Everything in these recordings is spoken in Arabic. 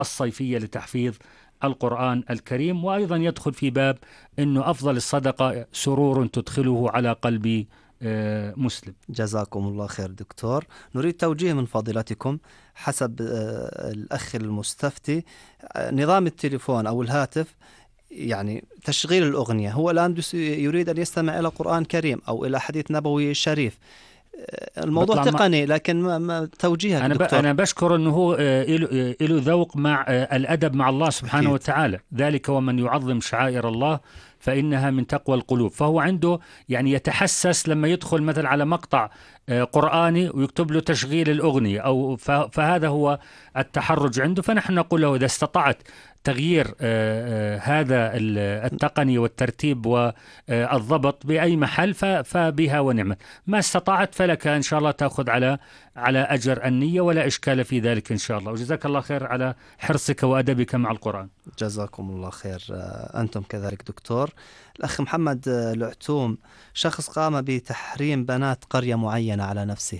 الصيفية لتحفيظ القرآن الكريم. وأيضا يدخل في باب أنه أفضل الصدقة سرور تدخله على قلب مسلم. جزاكم الله خير دكتور. نريد توجيه من فضيلتكم حسب الأخ المستفتي، نظام التليفون أو الهاتف يعني تشغيل الأغنية، هو الآن يريد أن يستمع إلى قرآن كريم أو إلى حديث نبوي شريف، الموضوع تقني لكن ما توجيهك دكتور؟ أنا بشكر أنه هو له ذوق مع الأدب مع الله سبحانه أكيد. وتعالى، ذلك ومن يعظم شعائر الله فإنها من تقوى القلوب. فهو عنده يعني يتحسس لما يدخل مثل على مقطع قرآني ويكتب له تشغيل الأغنية أو فهذا هو التحرج عنده. فنحن نقول له إذا استطعت تغيير هذا التقني والترتيب والضبط بأي محل فبها ونعمة، ما استطعت فلك إن شاء الله تأخذ على أجر النية ولا إشكال في ذلك إن شاء الله. وجزاك الله خير على حرصك وأدبك مع القرآن. جزاكم الله خير. أنتم كذلك دكتور. الأخ محمد العتوم، شخص قام بتحريم بنات قرية معينة على نفسه.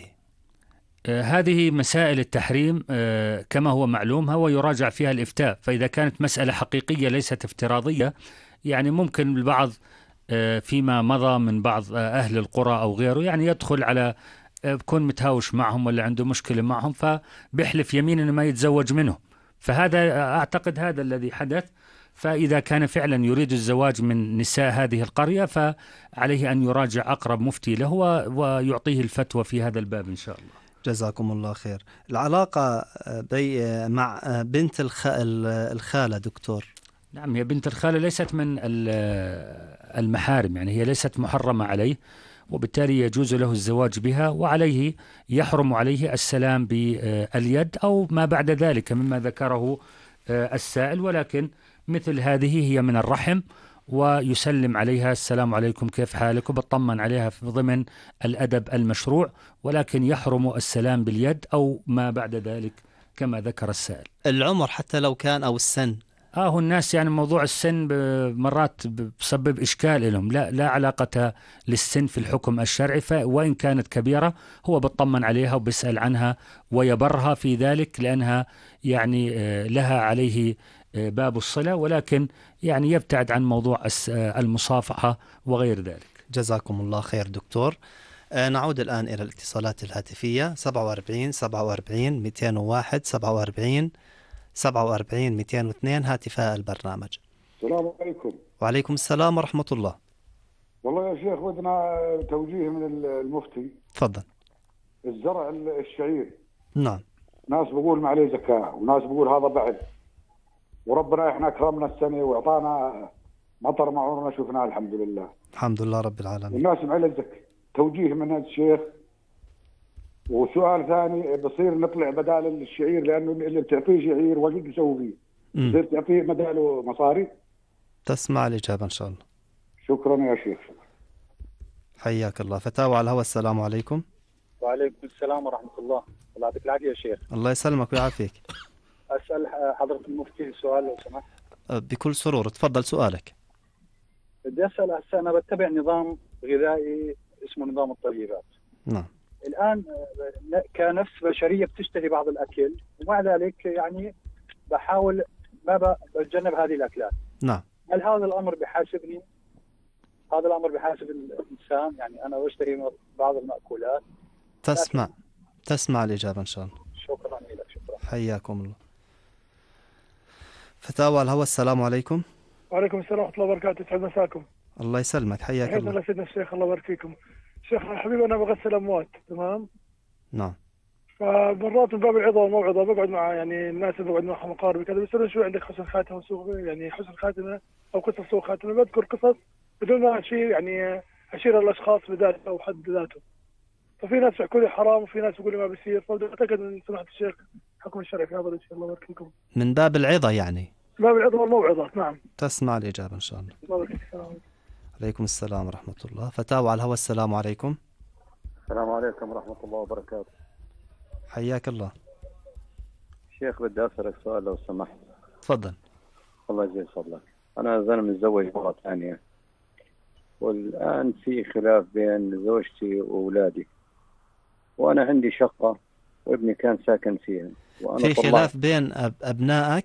هذه مسائل التحريم كما هو معلوم هو يراجع فيها الإفتاء، فإذا كانت مسألة حقيقية ليست افتراضية يعني ممكن البعض فيما مضى من بعض أهل القرى أو غيره يعني يدخل على بكون متهاوش معهم ولا عنده مشكلة معهم فبيحلف يمين أنه ما يتزوج منهم. فهذا أعتقد هذا الذي حدث. فإذا كان فعلا يريد الزواج من نساء هذه القرية فعليه أن يراجع أقرب مفتي له ويعطيه الفتوى في هذا الباب إن شاء الله. جزاكم الله خير. العلاقة مع بنت الخالة دكتور. نعم، هي بنت الخالة ليست من المحارم، يعني هي ليست محرمة عليه، وبالتالي يجوز له الزواج بها، وعليه يحرم عليه السلام باليد أو ما بعد ذلك مما ذكره السائل. ولكن مثل هذه هي من الرحم ويسلم عليها السلام عليكم كيف حالك وبطمن عليها في ضمن الأدب المشروع، ولكن يحرم السلام باليد أو ما بعد ذلك كما ذكر السائل. العمر حتى لو كان أو السن؟ هو الناس يعني موضوع السن مرات بسبب إشكال لهم، لا علاقة للسن في الحكم الشرعي، وإن كانت كبيرة هو بطمن عليها وبيسأل عنها ويبرها في ذلك لأنها يعني لها عليه باب الصلة، ولكن يعني يبتعد عن موضوع المصافحة وغير ذلك. جزاكم الله خير دكتور. نعود الآن إلى الاتصالات الهاتفية 47 47 201 47 47 202 هاتفاء البرنامج. السلام عليكم. وعليكم السلام ورحمة الله. والله يا شيخ ودنا توجيه من المفتي. تفضل. الزرع الشعير نعم، ناس بقول ما عليه زكاة وناس بقول هذا بعد، وربنا احنا اكرمنا السنة واعطانا مطر ما عمرنا شفناه الحمد لله. الحمد لله رب العالمين. والناس ما عليه زكاة. توجيه من هذا الشيخ. وسؤال ثاني، بصير نطلع بدال الشعير لأنه اللي بتعطيه شعير وجد يسوي فيه، بصير تعطيه بداله مصاري؟ تسمع الإجابة إن شاء الله. شكرا يا شيخ. حياك الله. فتاوى على الهواء. السلام عليكم. وعليكم السلام ورحمة الله. الله يعطيك العافية يا شيخ. الله يسلمك ويعافيك. أسأل حضرة المفتي سؤال لو سمحت. بكل سرور، تفضل سؤالك. بدي أسأل هسه، أنا بتبع نظام غذائي اسمه نظام الطيبات. نعم. الآن كنفس بشرية بتشتهي بعض الأكل ومع ذلك يعني بحاول ما بتجنب هذه الأكلات. نعم. هل هذا الأمر بحاسبني؟ هذا الأمر بحاسب الإنسان؟ يعني أنا بشتهي بعض المأكولات. تسمع الإجابة إن شاء الله. شكرا لك. شكرا. حياكم الله. فتاوى على الهواء. السلام عليكم. وعليكم السلام ورحمة الله وبركاته. يسعد مساكم. الله يسلمك. حياك الله. الله سيدنا الشيخ، الله يبارك فيكم. شيخ حبيبي، أنا بغسل أموات، تمام؟ نعم. فمرات من باب العظة والموعظة بقعد مع يعني الناس اللي بقعد معهم أقاربي كذا، بيسألون شو عندك حسن خاتمة وسوء يعني حسن خاتمة أو قصص سوء خاتمة، بذكر قصص بدون ما يعني أشير الأشخاص بذاته أو حد ذاته. ففي ناس يحكوا لي حرام وفي ناس يقولوا لي ما بيصير، فأتأكد من سماحة الشيخ حكم الشرعي في هذا الشيء. الله يبارك فيكم. من باب العظة يعني. باب العظة والموعظة. نعم. تسمع الإجابة إن شاء الله. الله يبارك فيك. عليكم السلام ورحمة الله. فتاوى على الهواء. السلام عليكم. السلام عليكم ورحمة الله وبركاته. حياك الله. شيخ بدي أسألك سؤال لو سمحت. تفضل. الله يجزيك فضلك. أنا زلمة متزوج مرة ثانية، والآن في خلاف بين زوجتي وأولادي، وأنا عندي شقة وابني كان ساكن فيها. في خلاف بين أبنائك؟